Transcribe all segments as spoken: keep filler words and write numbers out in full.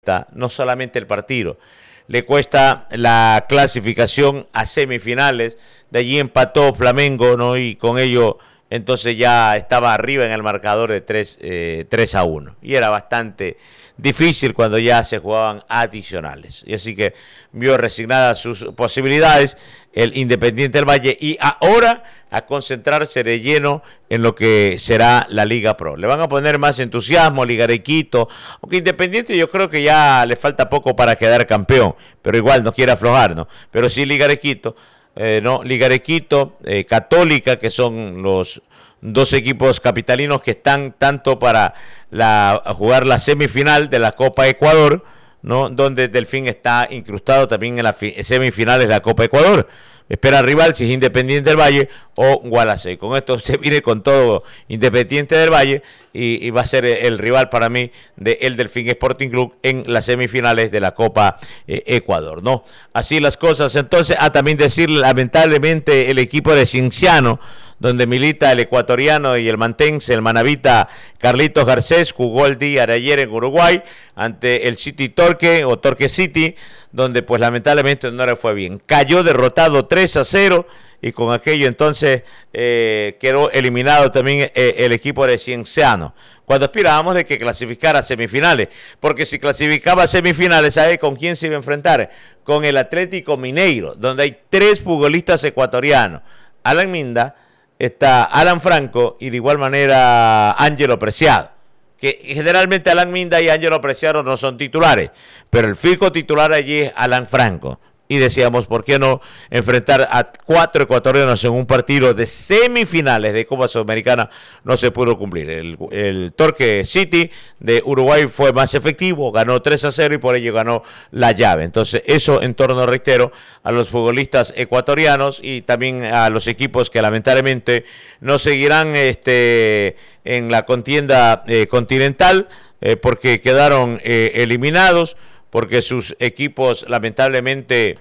no solamente el partido, le cuesta la clasificación a semifinales. De allí empató Flamengo, ¿no? Y con ello entonces ya estaba arriba en el marcador de tres, eh, tres a uno, y era bastante difícil cuando ya se jugaban adicionales, y así que vio resignadas sus posibilidades el Independiente del Valle, y ahora a concentrarse de lleno en lo que será la Liga Pro. Le van a poner más entusiasmo a Liga de Quito, aunque Independiente yo creo que ya le falta poco para quedar campeón, pero igual no quiere aflojar, ¿no? Pero sí Liga de Quito, eh, no, Liga de Quito, eh, Católica, que son los dos equipos capitalinos que están tanto para la, jugar la semifinal de la Copa Ecuador, ¿no? Donde Delfín está incrustado también en las semifinales de la Copa Ecuador. Espera rival si es Independiente del Valle o Gualaceo. Con esto se viene con todo Independiente del Valle y, y va a ser el rival para mí de el Delfín Sporting Club en las semifinales de la Copa eh, Ecuador, ¿no? Así las cosas. Entonces, a ah, también decirle, lamentablemente, el equipo de Cinciano, donde milita el ecuatoriano y el mantense, el manavita Carlitos Garcés, jugó el día de ayer en Uruguay ante el City Torque o Torque City, donde pues lamentablemente no le fue bien. Cayó derrotado tres a cero y con aquello entonces eh, quedó eliminado también eh, el equipo de Cienciano, cuando aspirábamos de que clasificara a semifinales, porque si clasificaba a semifinales, ¿sabe con quién se iba a enfrentar? Con el Atlético Mineiro, donde hay tres futbolistas ecuatorianos: Alan Minda, está Alan Franco y de igual manera Ángelo Preciado, que generalmente Alan Minda y Ángelo Preciado no son titulares, pero el fijo titular allí es Alan Franco. Y decíamos, ¿por qué no enfrentar a cuatro ecuatorianos en un partido de semifinales de Copa Sudamericana? No se pudo cumplir. El, el Torque City de Uruguay fue más efectivo, ganó tres a cero y por ello ganó la llave. Entonces, eso en torno, reitero, a los futbolistas ecuatorianos y también a los equipos que lamentablemente no seguirán este, en la contienda eh, continental eh, porque quedaron eh, eliminados, porque sus equipos lamentablemente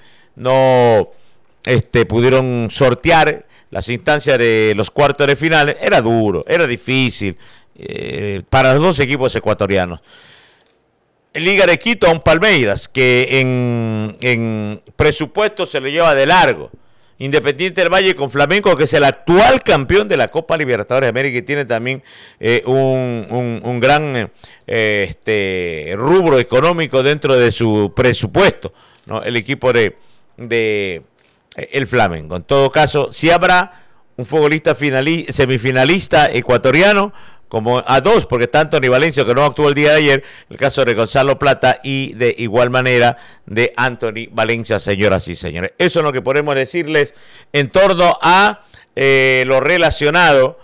no este, pudieron sortear las instancias de los cuartos de finales. Era duro, era difícil eh, para los dos equipos ecuatorianos. En Liga de Quito a un Palmeiras que en, en presupuesto se lo lleva de largo. Independiente del Valle con Flamengo, que es el actual campeón de la Copa Libertadores de América y tiene también eh, un, un, un gran eh, este, rubro económico dentro de su presupuesto, ¿no? El equipo de, de eh, el Flamengo. En todo caso, si habrá un futbolista finali- semifinalista ecuatoriano, como a dos, porque está Anthony Valencia, que no actuó el día de ayer, el caso de Gonzalo Plata, y de igual manera de Anthony Valencia, señoras y señores. Eso es lo que podemos decirles en torno a eh, lo relacionado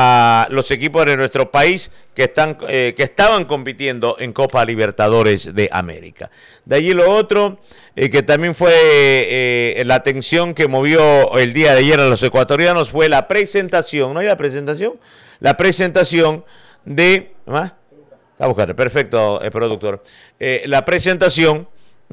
a los equipos de nuestro país que están eh, que estaban compitiendo en Copa Libertadores de América. De allí lo otro, eh, que también fue eh, la atención que movió el día de ayer a los ecuatorianos, fue la presentación, ¿no hay la presentación? La presentación de... ¿ah? Está buscando, perfecto, el productor. Eh, la presentación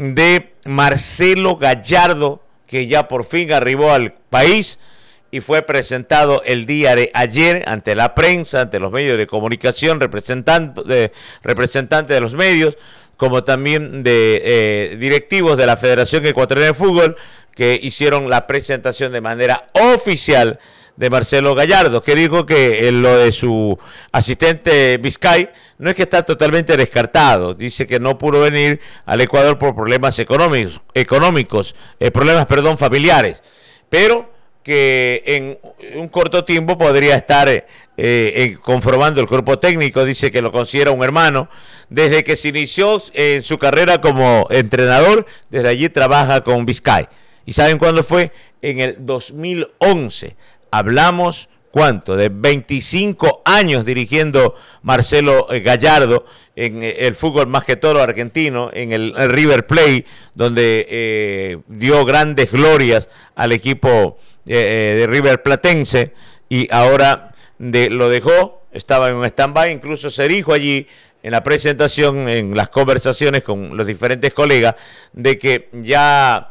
de Marcelo Gallardo, que ya por fin arribó al país y fue presentado el día de ayer ante la prensa, ante los medios de comunicación, representante de, representante de los medios, como también de eh, directivos de la Federación Ecuatoriana de Fútbol, que hicieron la presentación de manera oficial de Marcelo Gallardo, que dijo que eh, lo de su asistente Vizcay no es que está totalmente descartado. Dice que no pudo venir al Ecuador por problemas económicos, económicos eh, problemas, perdón, familiares, pero que en un corto tiempo podría estar eh, eh, conformando el cuerpo técnico. Dice que lo considera un hermano. Desde que se inició en su carrera como entrenador, desde allí trabaja con Vizcay. ¿Y saben cuándo fue? En el dos mil once. Hablamos, ¿cuánto? De veinticinco años dirigiendo Marcelo Gallardo en el fútbol más que todo argentino, en el, el River Plate, donde eh, dio grandes glorias al equipo eh, de River Platense, y ahora de, lo dejó, estaba en un stand-by, incluso se dijo allí en la presentación, en las conversaciones con los diferentes colegas, de que ya...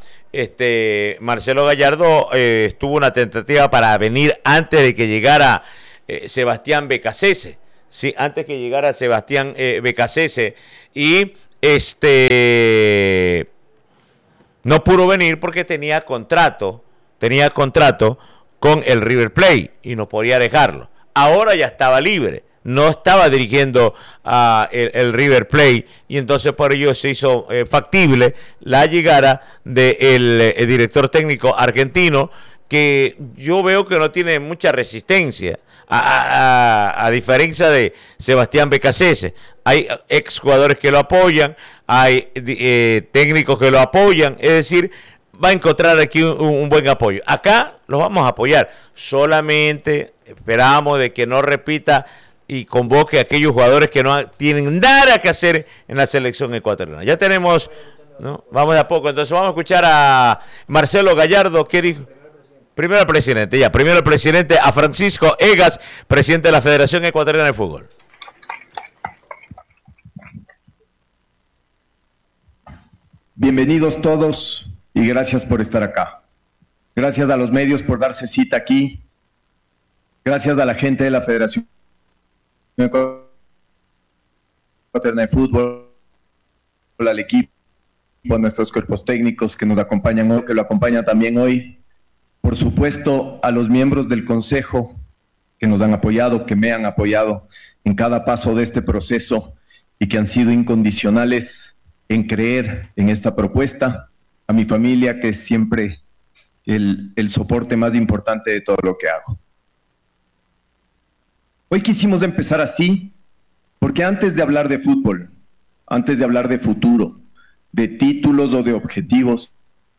Este Marcelo Gallardo eh, tuvo una tentativa para venir antes de que llegara eh, Sebastián Becasese, sí, antes que llegara Sebastián eh, Becasese, y este no pudo venir porque tenía contrato, tenía contrato con el River Plate y no podía dejarlo. Ahora ya estaba libre, no estaba dirigiendo a el, el River Plate, y entonces por ello se hizo eh, factible la llegada del de director técnico argentino, que yo veo que no tiene mucha resistencia, a, a, a diferencia de Sebastián Becasese. Hay exjugadores que lo apoyan, hay eh, técnicos que lo apoyan, es decir, va a encontrar aquí un, un buen apoyo. Acá los vamos a apoyar, solamente esperamos de que no repita y convoque a aquellos jugadores que no tienen nada que hacer en la selección ecuatoriana. Ya tenemos, ¿no? Vamos de a poco, entonces vamos a escuchar a Marcelo Gallardo, que dijo. Primero el presidente, ya, primero el presidente, a Francisco Egas, presidente de la Federación Ecuatoriana de Fútbol. Bienvenidos todos y gracias por estar acá. Gracias a los medios por darse cita aquí. Gracias a la gente de la Federación Ecuatoriana de Fútbol, al equipo, a nuestros cuerpos técnicos que nos acompañan hoy, que lo acompañan también hoy. Por supuesto, a los miembros del Consejo que nos han apoyado, que me han apoyado en cada paso de este proceso y que han sido incondicionales en creer en esta propuesta. A mi familia, que es siempre el, el soporte más importante de todo lo que hago. Hoy quisimos empezar así, porque antes de hablar de fútbol, antes de hablar de futuro, de títulos o de objetivos,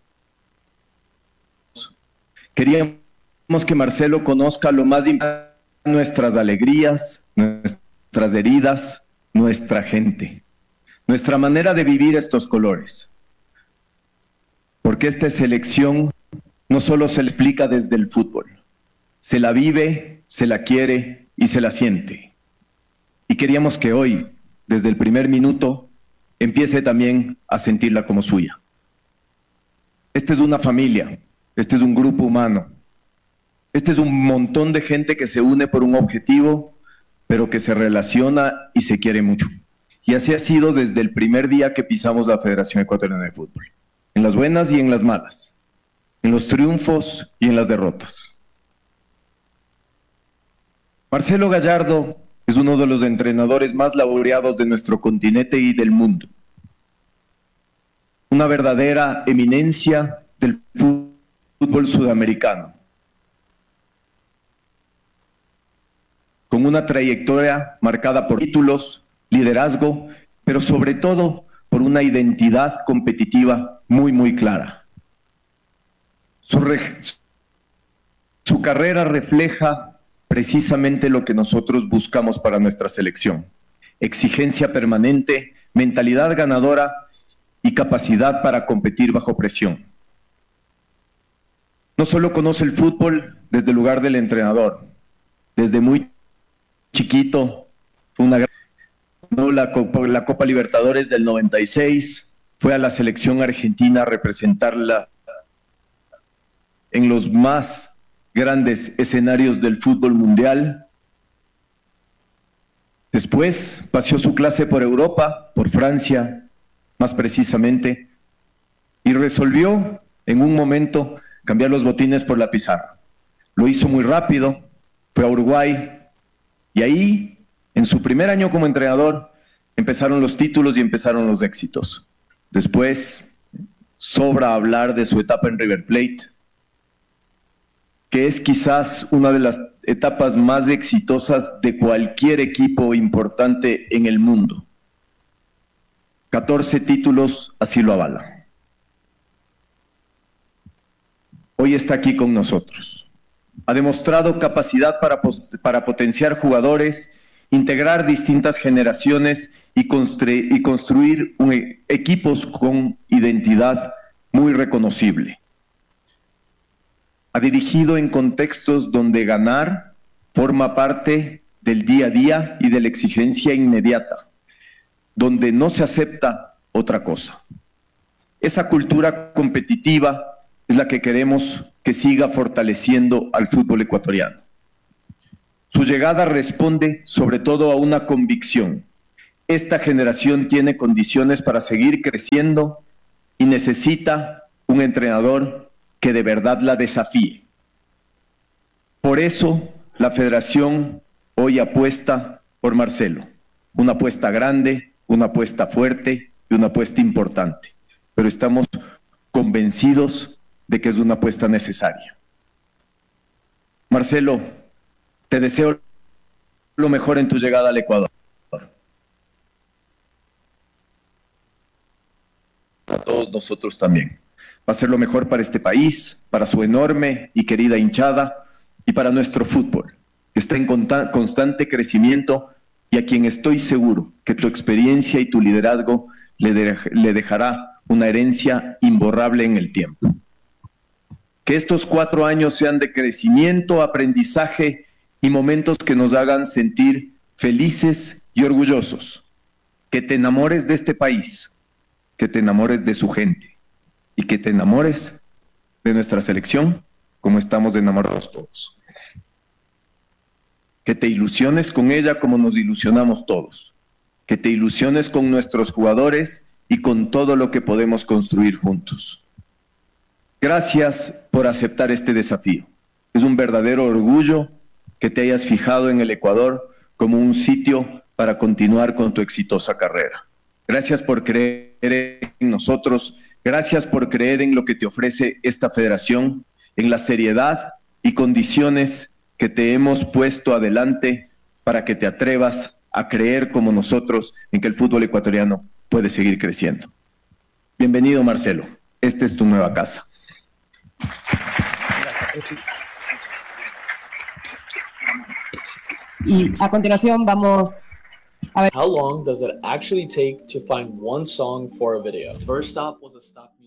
queríamos que Marcelo conozca lo más importante, nuestras alegrías, nuestras heridas, nuestra gente, nuestra manera de vivir estos colores. Porque esta selección no solo se le explica desde el fútbol, se la vive, se la quiere y se la siente. Y queríamos que hoy, desde el primer minuto, empiece también a sentirla como suya. Esta es una familia. Este es un grupo humano. Este es un montón de gente que se une por un objetivo, pero que se relaciona y se quiere mucho. Y así ha sido desde el primer día que pisamos la Federación Ecuatoriana de Fútbol. En las buenas y en las malas. En los triunfos y en las derrotas. Marcelo Gallardo es uno de los entrenadores más laureados de nuestro continente y del mundo. Una verdadera eminencia del fútbol. Fútbol sudamericano, con una trayectoria marcada por títulos, liderazgo, pero sobre todo por una identidad competitiva muy, muy clara. Su, re, su carrera refleja precisamente lo que nosotros buscamos para nuestra selección: exigencia permanente, mentalidad ganadora y capacidad para competir bajo presión. No solo conoce el fútbol desde el lugar del entrenador, desde muy chiquito, fue una gran... no, la, Copa, la Copa Libertadores del noventa y seis, fue a la selección argentina a representarla en los más grandes escenarios del fútbol mundial. Después paseó su clase por Europa, por Francia, más precisamente, y resolvió en un momento cambiar los botines por la pizarra. Lo hizo muy rápido, fue a Uruguay, y ahí, en su primer año como entrenador, empezaron los títulos y empezaron los éxitos. Después, sobra hablar de su etapa en River Plate, que es quizás una de las etapas más exitosas de cualquier equipo importante en el mundo. catorce títulos así lo avalan. Hoy está aquí con nosotros. Ha demostrado capacidad para, para potenciar jugadores, integrar distintas generaciones y, constru- y construir un e- equipos con identidad muy reconocible. Ha dirigido en contextos donde ganar forma parte del día a día y de la exigencia inmediata, donde no se acepta otra cosa. Esa cultura competitiva es la que queremos que siga fortaleciendo al fútbol ecuatoriano. Su llegada responde sobre todo a una convicción: esta generación tiene condiciones para seguir creciendo y necesita un entrenador que de verdad la desafíe. Por eso, la Federación hoy apuesta por Marcelo. Una apuesta grande, una apuesta fuerte y una apuesta importante. Pero estamos convencidos de que es una apuesta necesaria. Marcelo, te deseo lo mejor en tu llegada al Ecuador. A todos nosotros también. Va a ser lo mejor para este país, para su enorme y querida hinchada y para nuestro fútbol, que está en constante crecimiento y a quien estoy seguro que tu experiencia y tu liderazgo le, de, le dejará una herencia imborrable en el tiempo. Que estos cuatro años sean de crecimiento, aprendizaje y momentos que nos hagan sentir felices y orgullosos. Que te enamores de este país, que te enamores de su gente y que te enamores de nuestra selección como estamos enamorados todos. Que te ilusiones con ella como nos ilusionamos todos. Que te ilusiones con nuestros jugadores y con todo lo que podemos construir juntos. Gracias por aceptar este desafío. Es un verdadero orgullo que te hayas fijado en el Ecuador como un sitio para continuar con tu exitosa carrera. Gracias por creer en nosotros, gracias por creer en lo que te ofrece esta federación, en la seriedad y condiciones que te hemos puesto adelante para que te atrevas a creer como nosotros en que el fútbol ecuatoriano puede seguir creciendo. Bienvenido, Marcelo. Esta es tu nueva casa. Y a continuación vamos a ver. How long does it actually take to find one song for a video? First stop was a stop.